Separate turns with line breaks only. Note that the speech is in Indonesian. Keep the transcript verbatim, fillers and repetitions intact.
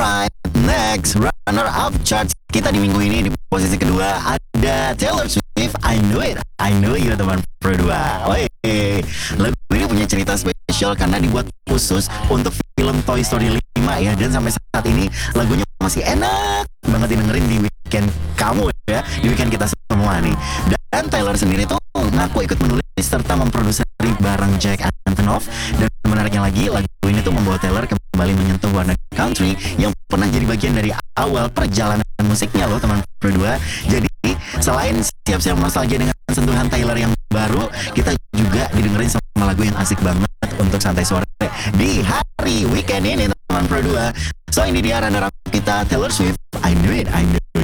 Alright, next runner up charts kita di minggu ini di posisi kedua ada Taylor Swift, I Knew It, I Knew You teman Pro dua. Woi, lagu ini punya cerita spesial karena dibuat khusus untuk film Toy Story lima ya, dan sampai saat ini lagunya masih enak banget didengerin di weekend kamu ya, di weekend kita semua nih. Dan Taylor sendiri tuh ngaku ikut menulis serta memproduksi bareng Jack Antonoff, dan menariknya lagi lagu ini tuh membawa Taylor kembali menyentuh warna country yang pernah jadi bagian dari awal perjalanan musiknya loh teman Pro dua. Jadi selain siap-siap nostalgia dengan sentuhan Taylor yang baru, kita juga didengerin sama lagu yang asik banget untuk santai sore di hari weekend ini teman Pro dua. So ini dia runner up kita, Taylor Swift, I Knew It, I Knew It.